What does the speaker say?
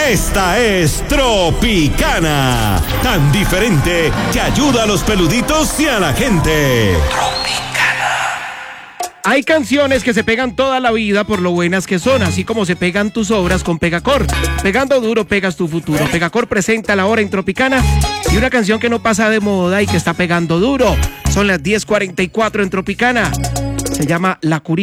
Esta es Tropicana, tan diferente que ayuda a los peluditos y a la gente. Hay canciones que se pegan toda la vida por lo buenas que son, así como se pegan tus obras con Pegacor. Pegando duro, pegas tu futuro. Pegacor presenta la hora en Tropicana y una canción que no pasa de moda y que está pegando duro. Son las 10:44 en Tropicana. Se llama La Curita.